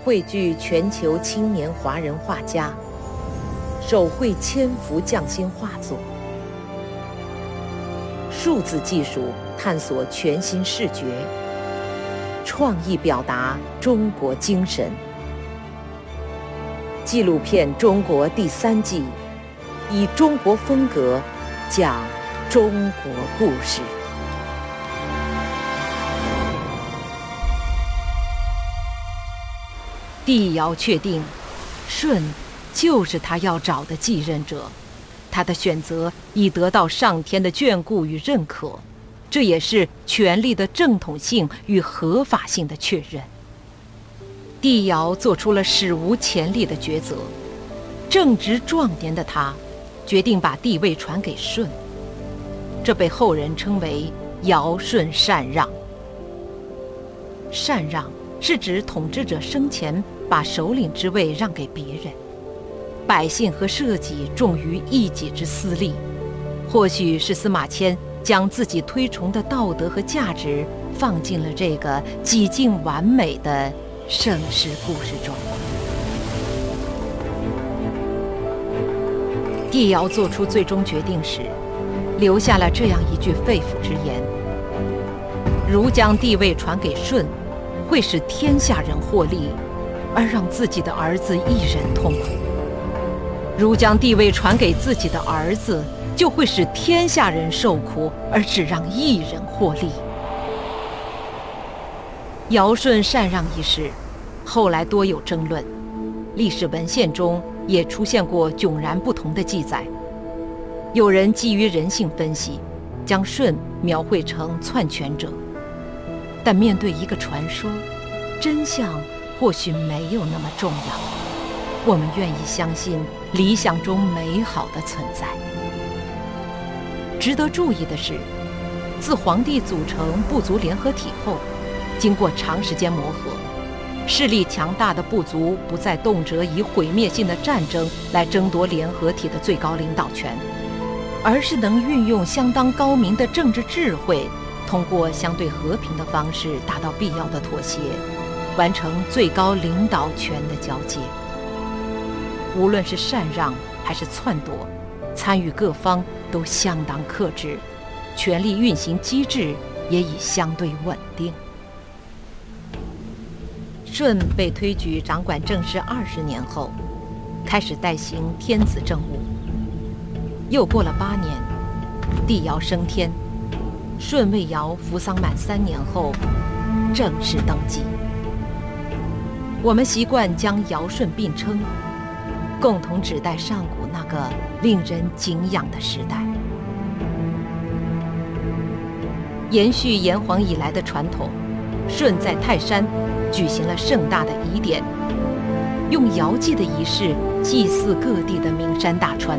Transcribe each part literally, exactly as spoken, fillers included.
汇聚全球青年华人画家，手绘千幅匠心画作。数字技术探索全新视觉，创意表达中国精神。纪录片《中国》第三季，以中国风格讲中国故事。 帝尧确定，舜就是他要找的继任者，他的选择已得到上天的眷顾与认可，这也是权力的正统性与合法性的确认。帝尧做出了史无前例的抉择，正值壮年的他，决定把帝位传给舜，这被后人称为尧舜禅让。禅让是指统治者生前把首领之位让给别人，百姓和社稷重于一己之私利。或许是司马迁将自己推崇的道德和价值放进了这个几近完美的盛世故事中。帝尧做出最终决定时，留下了这样一句肺腑之言：如将帝位传给舜，会使天下人获利，而让自己的儿子一人痛苦；如将帝位传给自己的儿子，就会使天下人受苦，而只让一人获利。尧舜禅让一事后来多有争论，历史文献中也出现过迥然不同的记载。有人基于人性分析，将舜描绘成篡权者，但面对一个传说，真相或许没有那么重要。我们愿意相信理想中美好的存在。值得注意的是，自黄帝组成部族联合体后，经过长时间磨合，势力强大的部族不再动辄以毁灭性的战争来争夺联合体的最高领导权，而是能运用相当高明的政治智慧，通过相对和平的方式达到必要的妥协，完成最高领导权的交接。无论是禅让还是篡夺，参与各方都相当克制，权力运行机制也已相对稳定。舜被推举掌管政事二十年后，开始代行天子政务。又过了八年，帝尧升天，舜为尧服丧满三年后，正式登基。我们习惯将尧舜并称，共同指代上古那个令人敬仰的时代。延续炎黄以来的传统，舜在泰山举行了盛大的仪典，用尧祭的仪式祭祀各地的名山大川。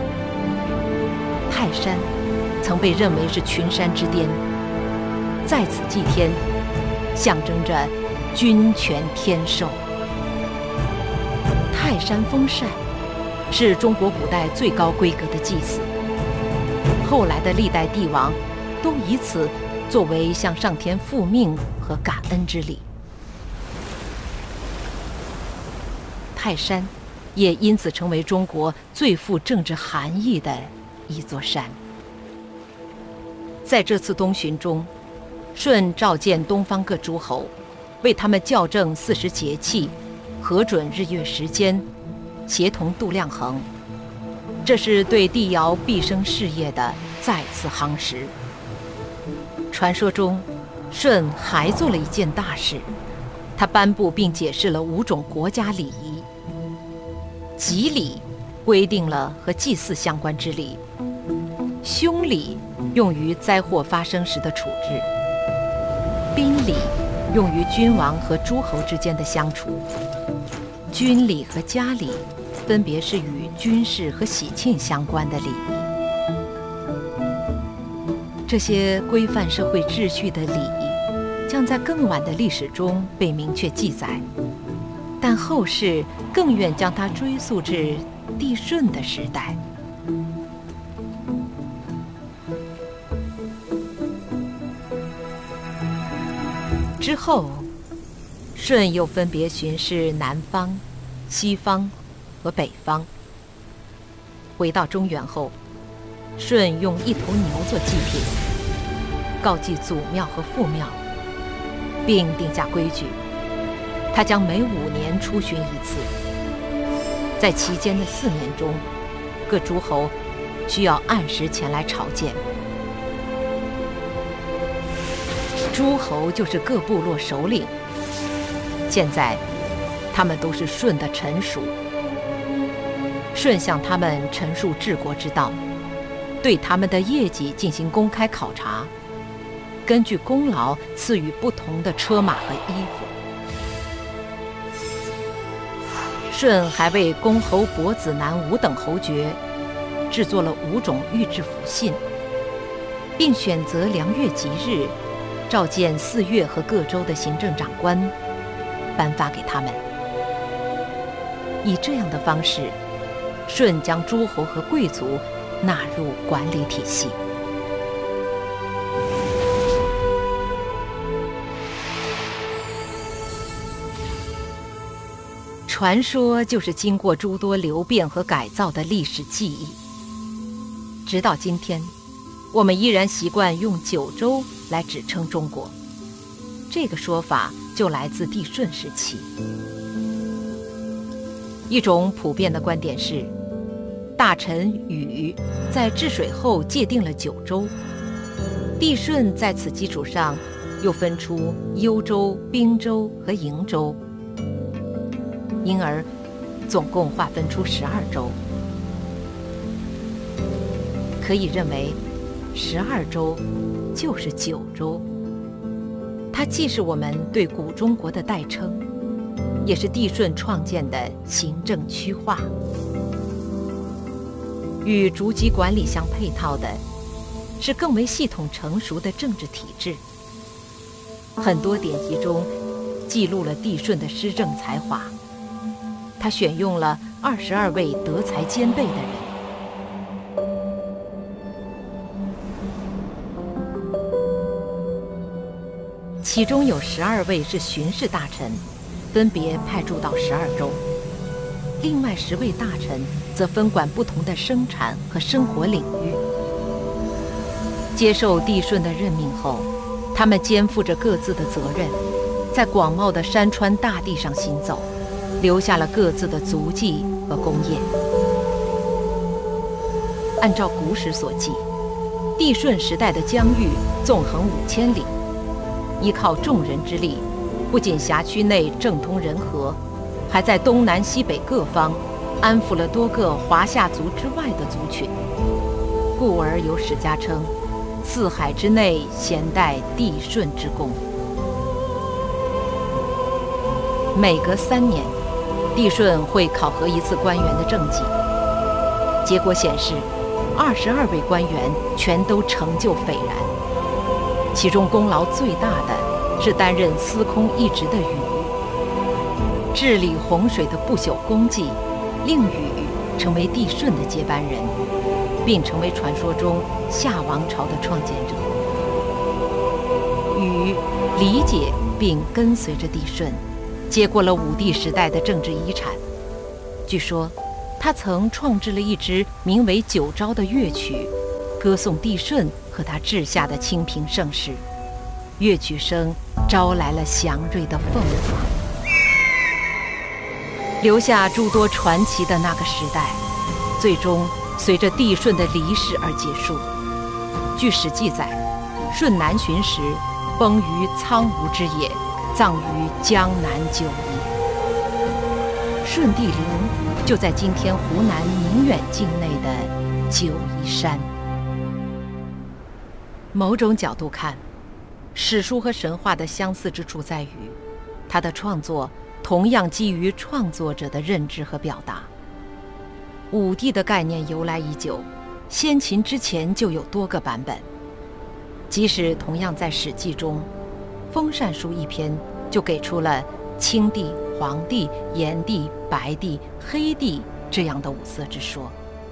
泰山曾被认为是群山之巅，在此祭天，象征着君权天授。泰山封禅是中国古代最高规格的祭祀，后来的历代帝王都以此作为向上天复命和感恩之礼。泰山也因此成为中国最富政治含义的一座山。在这次东巡中，舜召见东方各诸侯，为他们校正四时节气，核准日月时间，协同度量衡。这是对帝尧毕生事业的再次夯实。传说中，舜还做了一件大事，他颁布并解释了五种国家礼仪。吉礼规定了和祭祀相关之礼，凶礼用于灾祸发生时的处置，宾礼用于君王和诸侯之间的相处，军礼和家礼分别是与军事和喜庆相关的礼仪。这些规范社会秩序的礼仪将在更晚的历史中被明确记载，但后世更愿将它追溯至帝舜的时代。之后， 舜又分别巡视南方、西方和北方。回到中原后，舜用一头牛做祭品，告祭祖庙和父庙，并定下规矩，他将每五年出巡一次。在期间的四年中，各诸侯需要按时前来朝见。诸侯就是各部落首领，现在他们都是舜的臣属。舜向他们陈述治国之道，对他们的业绩进行公开考察，根据功劳赐予不同的车马和衣服。舜还为公侯伯子男五等侯爵制作了五种御制符信，并选择良月吉日，召见四岳和各州的行政长官，颁发给他们。以这样的方式，舜将诸侯和贵族纳入管理体系。传说就是经过诸多流变和改造的历史记忆。直到今天，我们依然习惯用九州来指称中国，这个说法就来自帝舜时期。一种普遍的观点是，大臣禹在治水后界定了九州，帝舜在此基础上又分出幽州、滨州和瀛州，因而总共划分出十二州。可以认为，十二州就是九州。它既是我们对古中国的代称，也是帝舜创建的行政区划。与逐级管理相配套的是更为系统成熟的政治体制。很多典籍中记录了帝舜的施政才华，他选用了二十二位德才兼备的人。其中有十二位是巡视大臣，分别派驻到十二州；另外十位大臣则分管不同的生产和生活领域。接受帝舜的任命后，他们肩负着各自的责任，在广袤的山川大地上行走，留下了各自的足迹和功业。按照古史所记，帝舜时代的疆域纵横五千里，依靠众人之力，不仅辖区内政通人和，还在东南西北各方安抚了多个华夏族之外的族群，故而有史家称四海之内咸带帝舜之功。每隔三年，帝舜会考核一次官员的政绩，结果显示二十二位官员全都成就斐然，其中功劳最大的是担任司空一职的禹，治理洪水的不朽功绩令禹成为帝舜的接班人，并成为传说中夏王朝的创建者。禹理解并跟随着帝舜，接过了武帝时代的政治遗产。据说他曾创制了一支名为《九昭》的乐曲，歌颂帝舜和他治下的清平盛世。乐曲声招来了祥瑞的凤凰。留下诸多传奇的那个时代，最终随着帝舜的离世而结束。据史记载，舜南巡时崩于苍梧之野，葬于江南九夷。舜帝陵就在今天湖南宁远境内的九夷山。某种角度看，史书和神话的相似之处在于，它的创作同样基于创作者的认知和表达。武帝的概念由来已久，先秦之前就有多个版本。即使同样在《史记》中，《封禅书》一篇就给出了青帝、黄帝、炎帝、白帝、黑帝这样的五色之说。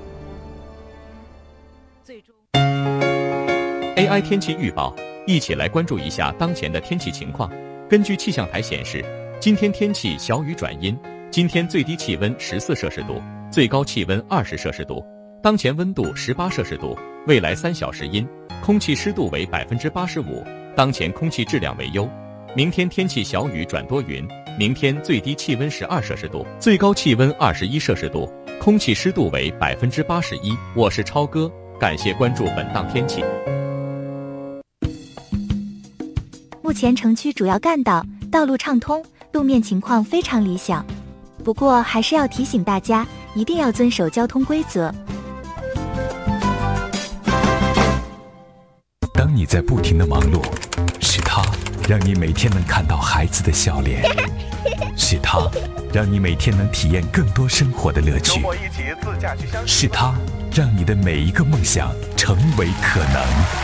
最终 A I 天气预报，一起来关注一下当前的天气情况。根据气象台显示， 今天天气小雨转阴，今天最低气温十四摄氏度，最高气温二十摄氏度，当前温度十八摄氏度，未来三小时阴，空气湿度为百分之八十五，当前空气质量为优。明天天气小雨转多云，明天最低气温十二摄氏度，最高气温二十一摄氏度，空气湿度为百分之八十一。我是超哥，感谢关注本档天气。 目前城区主要干道道路畅通，路面情况非常理想，不过还是要提醒大家，一定要遵守交通规则。 当你在不停地忙碌，是他让你每天能看到孩子的笑脸，是他让你每天能体验更多生活的乐趣，是他让你的每一个梦想成为可能。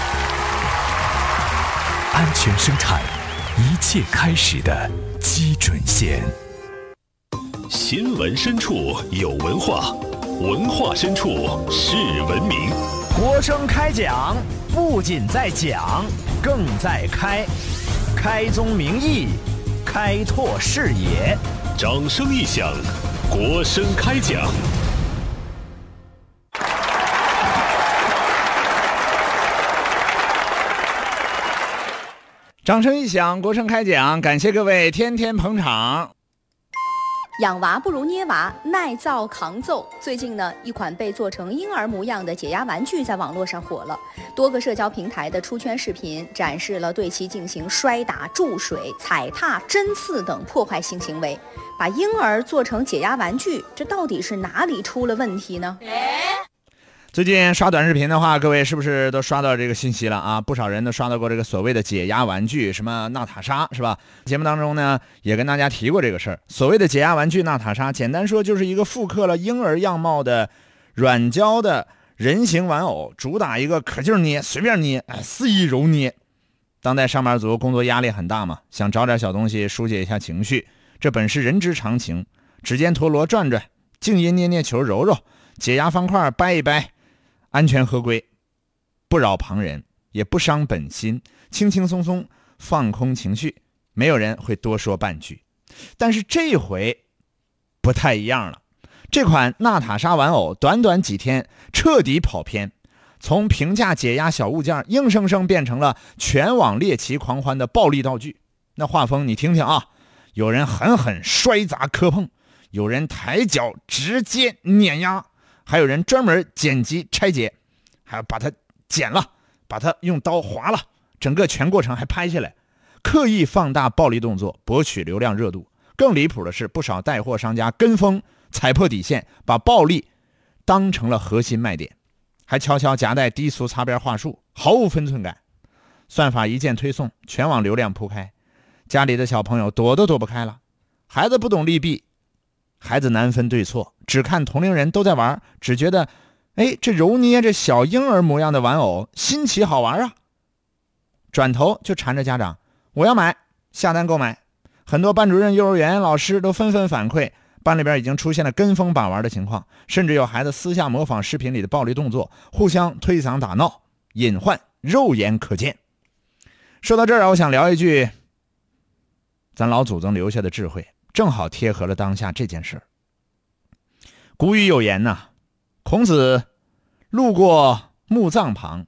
安全生产，一切开始的基准线。 新闻深处有文化，文化深处是文明。 国声开讲，不仅在讲，更在开，开宗明义，开拓视野。 掌声一响，国声开讲。 掌声一响，国声开讲，感谢各位天天捧场。 养娃不如捏娃，耐造抗揍。最近呢，一款被做成婴儿模样的解压玩具在网络上火了，多个社交平台的出圈视频展示了对其进行摔打、注水、踩踏、针刺等破坏性行为。把婴儿做成解压玩具，这到底是哪里出了问题呢？ 最近刷短视频的话，各位是不是都刷到这个信息了啊？不少人都刷到过这个所谓的解压玩具，什么娜塔莎，是吧？节目当中呢，也跟大家提过这个事儿。所谓的解压玩具娜塔莎，简单说就是一个复刻了婴儿样貌的软胶的人形玩偶，主打一个可劲儿捏，随便捏，哎，肆意揉捏。当代上班族工作压力很大嘛，想找点小东西疏解一下情绪，这本是人之常情。指尖陀螺转转，静音捏捏球揉揉，解压方块掰一掰。安全合规，不扰旁人，也不伤本心，轻轻松松放空情绪，没有人会多说半句。但是这回不太一样了，这款娜塔莎玩偶短短几天彻底跑偏，从平价解压小物件硬生生变成了全网猎奇狂欢的暴力道具。那画风你听听啊，有人狠狠摔砸磕碰，有人抬脚直接碾压，还有人专门剪辑拆解，还要把它剪了，把它用刀划了，整个全过程还拍下来，刻意放大暴力动作，博取流量热度。更离谱的是，不少带货商家跟风踩破底线，把暴力当成了核心卖点，还悄悄夹带低俗擦边话术，毫无分寸感。算法一键推送，全网流量铺开，家里的小朋友躲都躲不开了。孩子不懂利弊，孩子难分对错，只看同龄人都在玩，只觉得哎，这揉捏着小婴儿模样的玩偶新奇好玩啊，转头就缠着家长，我要买，下单购买。很多班主任、幼儿园老师都纷纷反馈，班里边已经出现了跟风把玩的情况，甚至有孩子私下模仿视频里的暴力动作，互相推搡打闹，隐患肉眼可见。说到这儿，我想聊一句咱老祖宗留下的智慧，正好贴合了当下这件事。古语有言呐、啊，孔子路过墓葬旁，